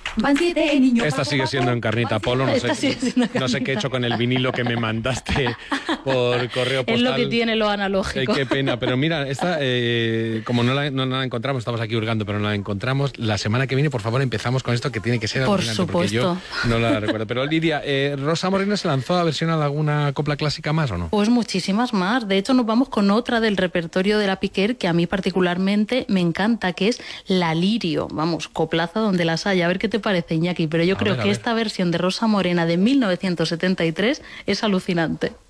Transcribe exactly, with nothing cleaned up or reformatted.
Van siete niños. Esta sigue siendo Encarnita Polo, no sé, no sé qué he hecho con el vinilo que me mandaste por correo postal. Es lo que tiene lo analógico. Eh, qué pena, pero mira, esta, eh, como no la, no la encontramos, estamos aquí hurgando, pero no la encontramos, la semana que viene, por favor, empezamos con esto que tiene que ser por alucinante, supuesto. porque yo no la recuerdo. Pero Lidia, eh, ¿Rosa Morena se lanzó a versionar alguna copla clásica más o no? Pues muchísimas más. De hecho, nos vamos con otra del repertorio de la Piquer que a mí particularmente me encanta, que es La Lirio. Vamos, coplaza donde las haya. A ver qué te parece, Iñaki. Pero yo a creo ver, que esta versión de Rosa Morena de mil novecientos setenta y tres es alucinante.